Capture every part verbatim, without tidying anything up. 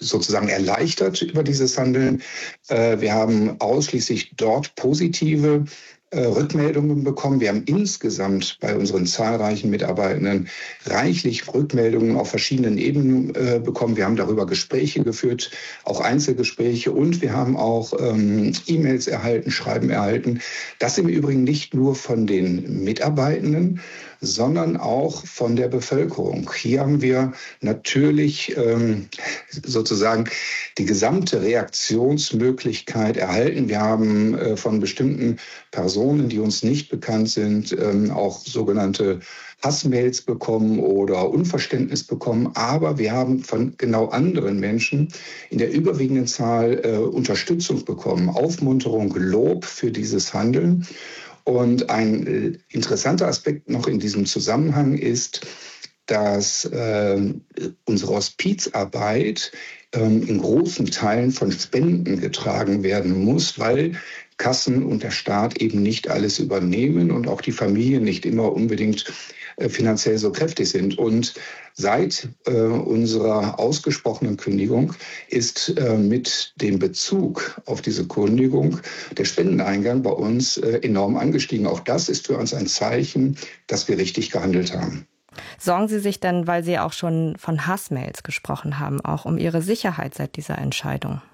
sozusagen erleichtert über dieses Handeln. Wir haben ausschließlich dort positive Rückmeldungen bekommen. Wir haben insgesamt bei unseren zahlreichen Mitarbeitenden reichlich Rückmeldungen auf verschiedenen Ebenen äh, bekommen. Wir haben darüber Gespräche geführt, auch Einzelgespräche, und wir haben auch ähm, E-Mails erhalten, Schreiben erhalten. Das im Übrigen nicht nur von den Mitarbeitenden, sondern auch von der Bevölkerung. Hier haben wir natürlich ähm, sozusagen die gesamte Reaktionsmöglichkeit erhalten. Wir haben äh, von bestimmten Personen, die uns nicht bekannt sind, ähm, auch sogenannte Hassmails bekommen oder Unverständnis bekommen. Aber wir haben von genau anderen Menschen in der überwiegenden Zahl äh, Unterstützung bekommen, Aufmunterung, Lob für dieses Handeln. Und ein äh, interessanter Aspekt noch in diesem Zusammenhang ist, dass äh, unsere Hospizarbeit äh, in großen Teilen von Spenden getragen werden muss, weil Kassen und der Staat eben nicht alles übernehmen und auch die Familien nicht immer unbedingt äh, finanziell so kräftig sind. Und seit äh, unserer ausgesprochenen Kündigung ist äh, mit dem Bezug auf diese Kündigung der Spendeneingang bei uns äh, enorm angestiegen. Auch das ist für uns ein Zeichen, dass wir richtig gehandelt haben. Sorgen Sie sich denn, weil Sie auch schon von Hassmails gesprochen haben, auch um Ihre Sicherheit seit dieser Entscheidung?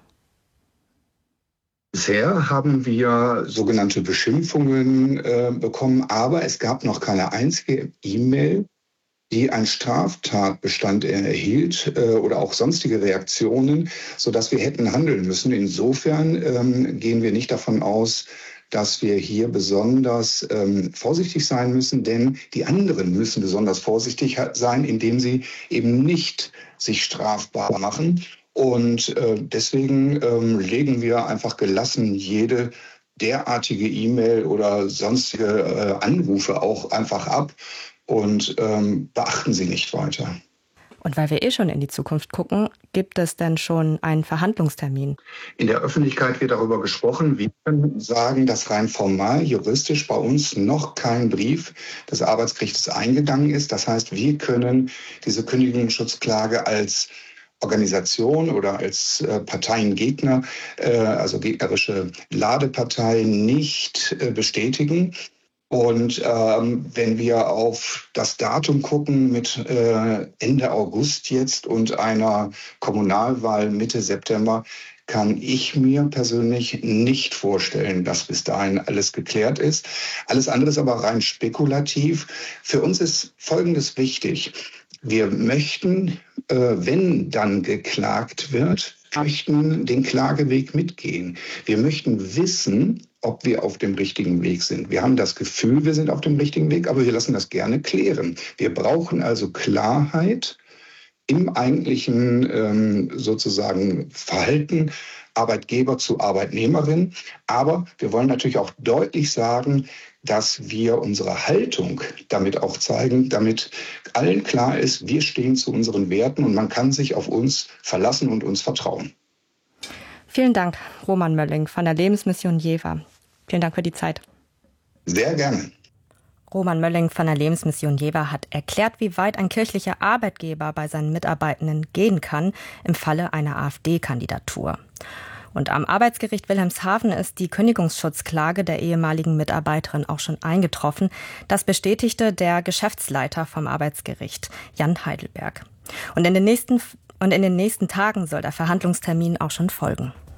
Bisher haben wir sogenannte Beschimpfungen äh, bekommen, aber es gab noch keine einzige E-Mail, die einen Straftatbestand erhielt äh, oder auch sonstige Reaktionen, sodass wir hätten handeln müssen. Insofern ähm, gehen wir nicht davon aus, dass wir hier besonders ähm, vorsichtig sein müssen, denn die anderen müssen besonders vorsichtig sein, indem sie eben nicht sich strafbar machen. Und äh, deswegen ähm, legen wir einfach gelassen jede derartige E-Mail oder sonstige äh, Anrufe auch einfach ab und ähm, beachten sie nicht weiter. Und weil wir eh schon in die Zukunft gucken, gibt es denn schon einen Verhandlungstermin? In der Öffentlichkeit wird darüber gesprochen. Wir können sagen, dass rein formal, juristisch bei uns noch kein Brief des Arbeitsgerichtes eingegangen ist. Das heißt, wir können diese Kündigungsschutzklage als Organisation oder als äh, Parteiengegner, äh, also gegnerische Ladepartei, nicht äh, bestätigen. Und ähm, wenn wir auf das Datum gucken mit äh, Ende August jetzt und einer Kommunalwahl Mitte September, kann ich mir persönlich nicht vorstellen, dass bis dahin alles geklärt ist. Alles andere ist aber rein spekulativ. Für uns ist Folgendes wichtig. Wir möchten, äh, wenn dann geklagt wird, möchten den Klageweg mitgehen. Wir möchten wissen, ob wir auf dem richtigen Weg sind. Wir haben das Gefühl, wir sind auf dem richtigen Weg, aber wir lassen das gerne klären. Wir brauchen also Klarheit im eigentlichen ähm, sozusagen Verhalten Arbeitgeber zu Arbeitnehmerin. Aber wir wollen natürlich auch deutlich sagen, dass wir unsere Haltung damit auch zeigen, damit allen klar ist, wir stehen zu unseren Werten und man kann sich auf uns verlassen und uns vertrauen. Vielen Dank, Roman Mölling von der Lebensmission Jever. Vielen Dank für die Zeit. Sehr gerne. Roman Mölling von der Lebensmission Jever hat erklärt, wie weit ein kirchlicher Arbeitgeber bei seinen Mitarbeitenden gehen kann im Falle einer AfD-Kandidatur. Und am Arbeitsgericht Wilhelmshaven ist die Kündigungsschutzklage der ehemaligen Mitarbeiterin auch schon eingetroffen. Das bestätigte der Geschäftsleiter vom Arbeitsgericht, Jan Heidelberg. Und in den nächsten, und in den nächsten Tagen soll der Verhandlungstermin auch schon folgen.